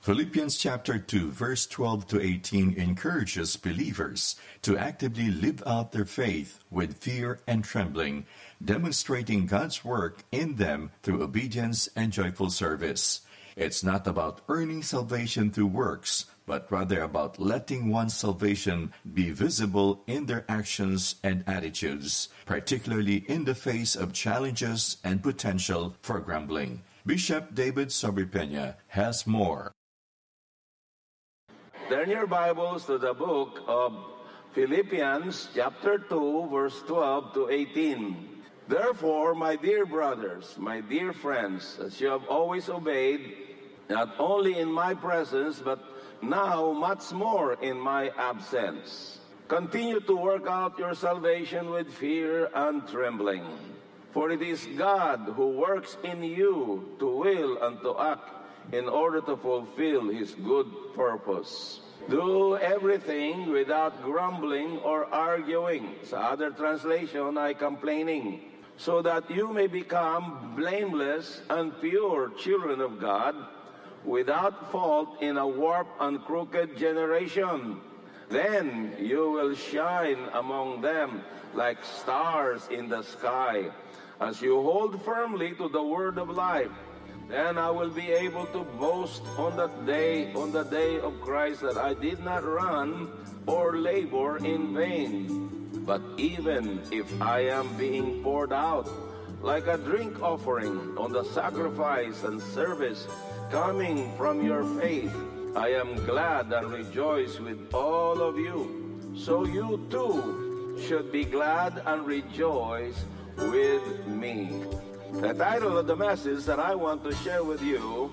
Philippians chapter 2, verse 12 to 18 encourages believers to actively live out their faith with fear and trembling, demonstrating God's work in them through obedience and joyful service. It's not about earning salvation through works, but rather about letting one's salvation be visible in their actions and attitudes, particularly in the face of challenges and potential for grumbling. Bishop David Sobrepena has more. Turn your Bibles to the book of Philippians chapter 2, verse 12 to 18. Therefore, my dear brothers, my dear friends, as you have always obeyed, not only in my presence, but now much more in my absence, continue to work out your salvation with fear and trembling. For it is God who works in you to will and to act in order to fulfill His good purpose. Do everything without grumbling or arguing. Sa other translation ay complaining. So that you may become blameless and pure children of God, without fault in a warped and crooked generation. Then you will shine among them like stars in the sky, as you hold firmly to the word of life. Then I will be able to boast on the day of Christ, that I did not run or labor in vain. But even if I am being poured out like a drink offering on the sacrifice and service coming from your faith, I am glad and rejoice with all of you. So you too should be glad and rejoice with me. The title of the message that I want to share with you,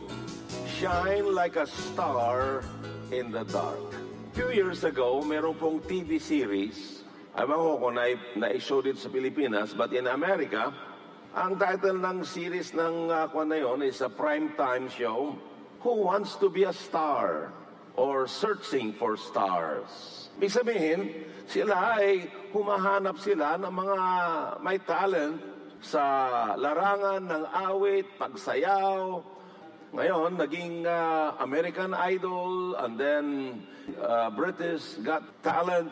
Shine Like a Star in the Dark. A few years ago, meron pong TV series. Ewan ko kung na-show dito sa Pilipinas, but in America, ang title ng series ng na yon is a primetime show, Who Wants to Be a Star? Or Searching for Stars. Ibig sabihin, sila ay humahanap sila ng mga may talent sa larangan ng awit, pagsayaw. Ngayon, naging American Idol, and then British Got Talent,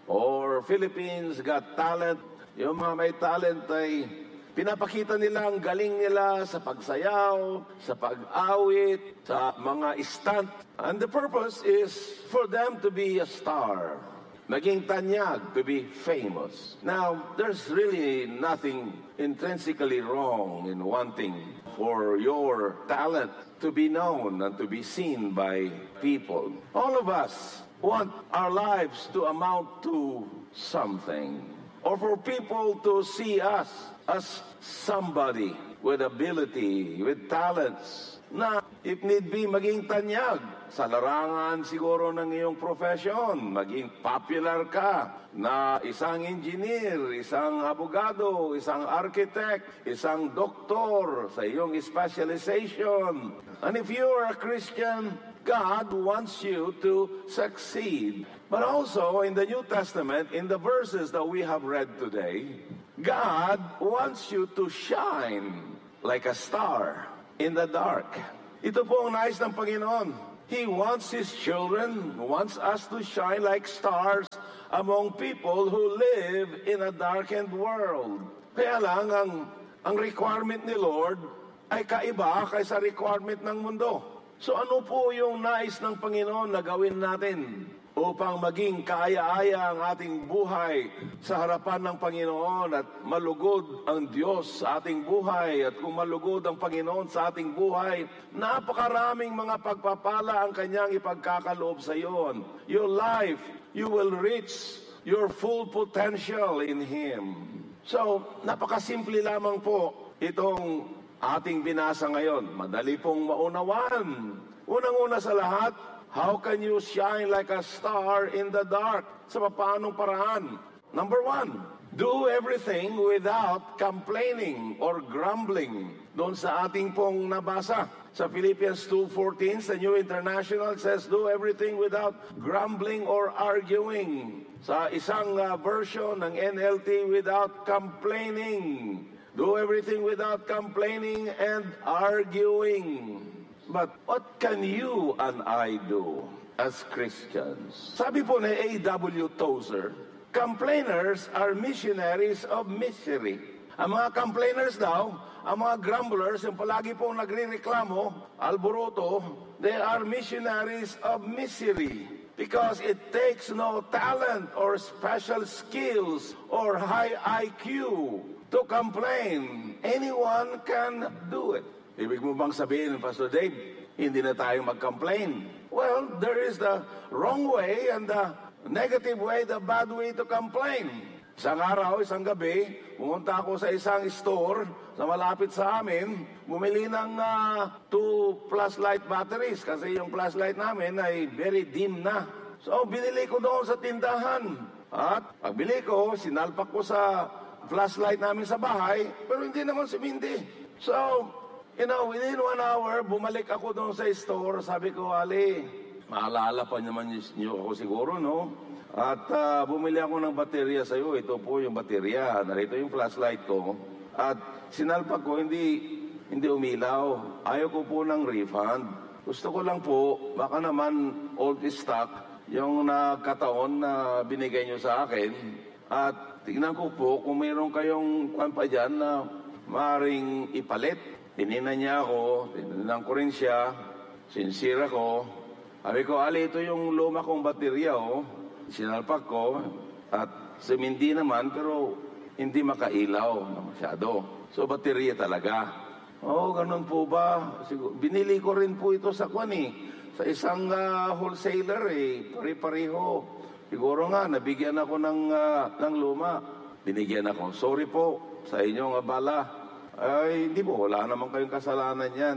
or Philippines Got Talent. Yung mga may talent ay pinapakita nila ang galing nila sa pagsayaw, sa pag-awit, sa mga stunt. And the purpose is for them to be a star. Maging tanyag, to be famous. Now, there's really nothing intrinsically wrong in wanting for your talent to be known and to be seen by people. All of us want our lives to amount to something, or for people to see us as somebody with ability, with talents, na if need be, maging tanyag sa larangan siguro ng iyong profession, maging popular ka na isang engineer, isang abogado, isang architect, isang doktor sa iyong specialization. And if you are a Christian, God wants you to succeed. But also in the New Testament, in the verses that we have read today, God wants you to shine like a star in the dark. Ito po ang nais ng Panginoon. He wants His children, wants us to shine like stars among people who live in a darkened world. Kaya lang, ang requirement ni Lord ay kaiba kaysa requirement ng mundo. So ano po yung nais ng Panginoon na gawin natin upang maging kaaya-aya ang ating buhay sa harapan ng Panginoon at malugod ang Diyos sa ating buhay? At kung malugod ang Panginoon sa ating buhay, napakaraming mga pagpapala ang Kanyang ipagkakaloob sa iyo. Your life, you will reach your full potential in Him. So, napakasimple lamang po itong ating binasa ngayon. Madali pong maunawaan. Unang-una sa lahat, how can you shine like a star in the dark? Sa paanong paraan? Number 1, do everything without complaining or grumbling. Doon sa ating pong nabasa. Sa Philippians 2:14, sa New International, says, do everything without grumbling or arguing. Sa isang version ng NLT, without complaining. Do everything without complaining and arguing. but what can you and I do as Christians? Sabi po ni A.W. Tozer, complainers are missionaries of misery. Ang mga complainers daw, ang mga grumblers, yung palagi pong nagre-reklamo, alboroto, they are missionaries of misery. Because it takes no talent or special skills or high IQ to complain. Anyone can do it. Ibig mo bang sabihin, Pastor Dave, hindi na tayo mag-complain? Well, there is the wrong way and the negative way, the bad way to complain. Isang araw, isang gabi, pumunta ako sa isang store sa malapit sa amin, bumili ng 2 flashlight batteries kasi yung flashlight namin ay very dim na. So, binili ko doon sa tindahan. At pagbili ko, sinalpak ko sa flashlight namin sa bahay, pero hindi naman sumindi. So, within 1 hour, bumalik ako doon sa store. Sabi ko, Ali, maalala pa naman niyo ako siguro, no? At bumili ako ng baterya sa iyo. Ito po yung baterya. Narito yung flashlight ko. At sinalpak ko, hindi umilaw. Ayaw ko po ng refund. Gusto ko lang po, baka naman old stock, yung nakataon na binigay nyo sa akin. At tingnan ko po kung mayroon kayong kwan pa dyan na maaaring ipalit. Tininan niya ako, tininan ko rin siya, sincere ako. Sabi ko, Ali, ito yung luma kong baterya, oh. Sinalpak ko at sumindi naman pero hindi makailaw na masyado. So, baterya talaga. Ganun po ba? Binili ko rin po ito sa sa isang wholesaler, pare-pareho. Siguro nga, nabigyan ako ng luma. Binigyan ako. Sorry po sa inyong abala. Ay, hindi po. Wala naman kayong kasalanan yan.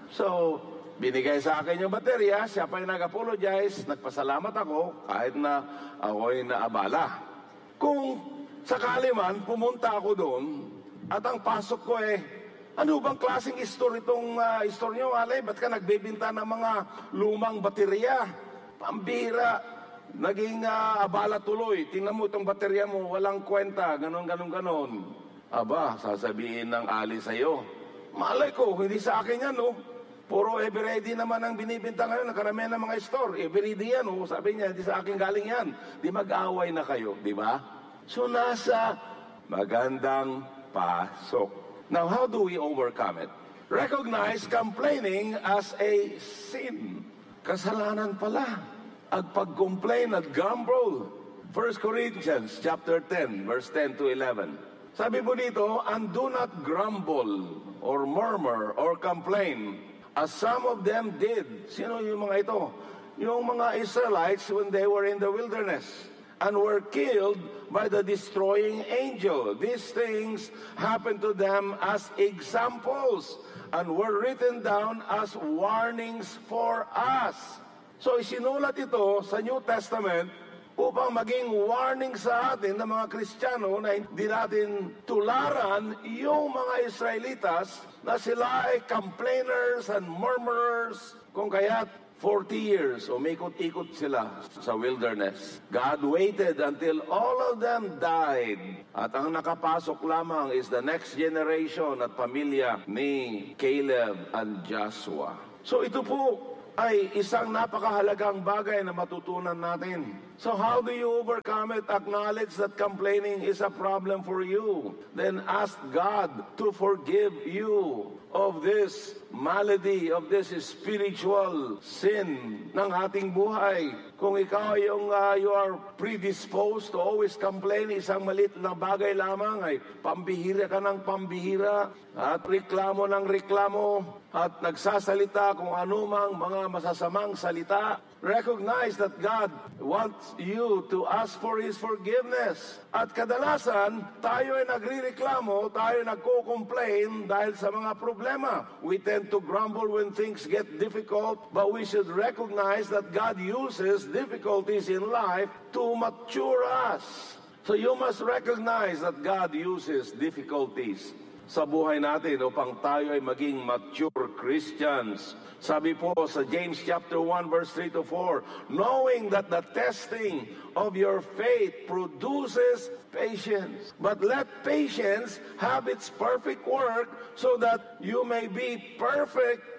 So, binigay sa akin yung baterya, siya pa yung nag-apologize, nagpasalamat ako, kahit na ako'y naabala. Kung sakali man, pumunta ako doon, at ang pasok ko ano bang klaseng store itong store nyo, Ale? Ba't ka nagbebenta ng mga lumang baterya? Pambira, naging abala tuloy. Tingnan mo itong baterya mo, walang kwenta, ganon. Aba, sasabihin ng Ali sa'yo, malay ko, hindi sa akin yan, no? Puro everyday naman ang binibinta ngayon, karamihan ng mga store. Everyday yan, sabi niya, di sa akin galing yan. Di mag-away na kayo, di ba? So nasa magandang pasok. Now, how do we overcome it? Recognize complaining as a sin. Kasalanan pala. At pag-complain at grumble. 1 Corinthians chapter 10, verse 10 to 11. Sabi po dito, and do not grumble or murmur or complain, as some of them did. Sino yung mga ito? Yung mga Israelites when they were in the wilderness and were killed by the destroying angel. These things happened to them as examples and were written down as warnings for us. So isinulat ito sa New Testament upang maging warning sa atin ng mga Kristiyano na hindi natin tularan yung mga Israelitas na sila ay complainers and murmurers. Kung kaya't 40 years, umikot-ikot sila sa wilderness. God waited until all of them died. At ang nakapasok lamang is the next generation at pamilya ni Caleb and Joshua. So ito po ay isang napakahalagang bagay na matutunan natin. So how do you overcome it? Acknowledge that complaining is a problem for you. Then ask God to forgive you of this malady, of this spiritual sin ng ating buhay. Kung ikaw yung you are predisposed to always complain, isang maliit na bagay lamang ay pambihira ka ng pambihira at reklamo ng reklamo at nagsasalita kung anumang mga masasamang salita, recognize that God wants you to ask for His forgiveness. At kadalasan, tayo ay nagrireklamo, tayo ay nagko-complain dahil sa mga problema. We tend to grumble when things get difficult, but we should recognize that God uses difficulties in life to mature us. So you must recognize that God uses difficulties sa buhay natin upang tayo ay maging mature Christians. Sabi po sa James chapter 1 verse 3 to 4, knowing that the testing of your faith produces patience. But let patience have its perfect work so that you may be perfect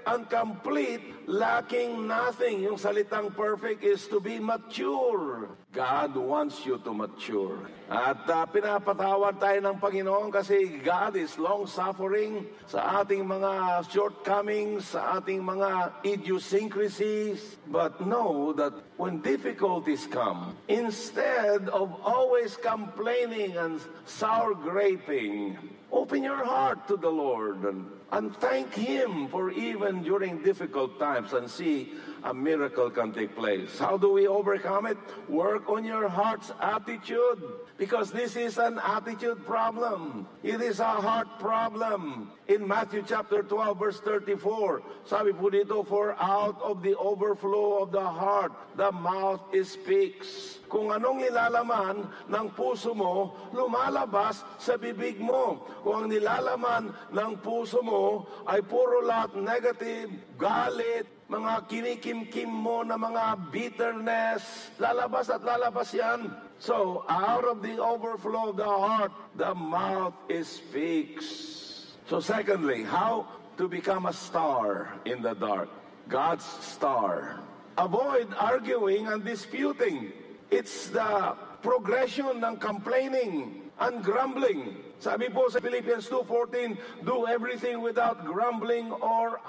and complete, lacking nothing. Yung salitang perfect is to be mature. God wants you to mature. At pinapatawad tayo ng Panginoon kasi God is long-suffering sa ating mga shortcomings, sa ating mga idiosyncrasies. But know that when difficulties come, instead of always complaining and sour graping, open your heart to the Lord and thank Him for even during difficult times and see a miracle can take place. How do we overcome it? Work on your heart's attitude, because this is an attitude problem. It is a heart problem. In Matthew chapter 12 verse 34, sabi po dito, for out of the overflow of the heart, the mouth speaks. Kung anong nilalaman ng puso mo, lumalabas sa bibig mo. Kung ang nilalaman ng puso mo ay puro lahat negative, galit, mga kinikimkim mo na mga bitterness, lalabas at lalabas yan. So, out of the overflow of the heart, the mouth speaks. So secondly, how to become a star in the dark? God's star. Avoid arguing and disputing. It's the progression ng complaining and grumbling. Sabi po sa Philippians 2:14, do everything without grumbling or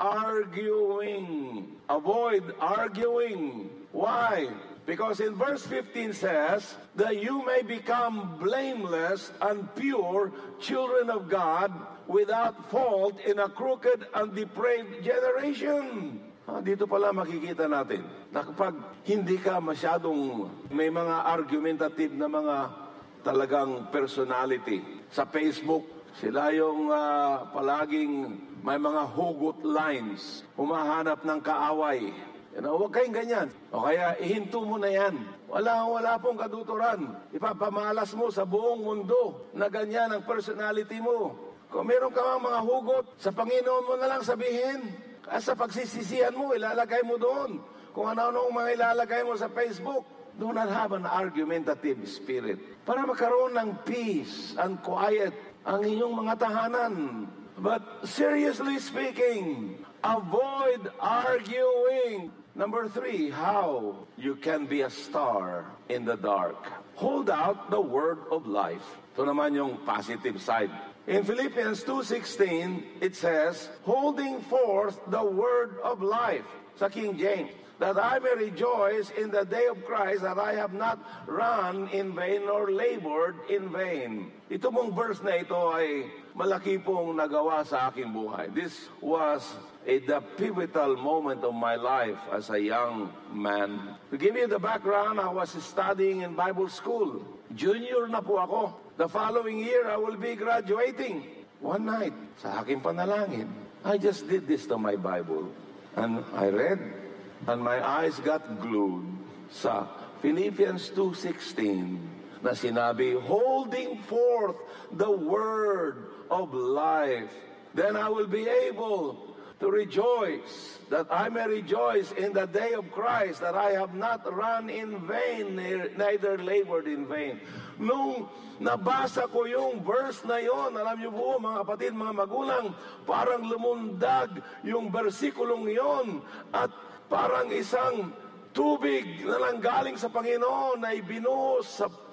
arguing. Avoid arguing. Why? Because in verse 15 says, that you may become blameless and pure children of God without fault in a crooked and depraved generation. Dito pala makikita natin na kapag hindi ka masyadong may mga argumentative na mga talagang personality sa Facebook, sila yung palaging may mga hugot lines, humahanap ng kaaway. Huwag kayong ganyan. O kaya ihinto mo na yan. Wala pong kaduturan. Ipapamalas mo sa buong mundo na ganyan ang personality mo. Kung meron ka mga hugot, sa Panginoon mo na lang sabihin. Sa pagsisisihan mo, ilalagay mo doon. Kung ano-ano mga ilalagay mo sa Facebook. Do not have an argumentative spirit. Para magkaroon ng peace and quiet ang inyong mga tahanan. But seriously speaking, avoid arguing. Number 3, how you can be a star in the dark. Hold out the word of life. Ito naman yung positive side. In Philippians 2:16, it says, holding forth the word of life, sa King James, that I may rejoice in the day of Christ, that I have not run in vain or labored in vain. Ito mong verse na ito ay malaki pong nagawa sa aking buhay. This was the pivotal moment of my life as a young man. To give you the background, I was studying in Bible school. Junior na po ako. The following year, I will be graduating. One night, sa aking panalangin, I just did this to my Bible. And I read, and my eyes got glued sa Philippians 2:16 na sinabi, holding forth the word of life. Then I will be able to rejoice, that I may rejoice in the day of Christ, that I have not run in vain, neither labored in vain. Nung nabasa ko yung verse na yon, alam niyo po mga kapatid, mga magulang, parang lumundag yung versikulong yon at parang isang tubig na nanggaling sa Panginoon na ibinuhos sa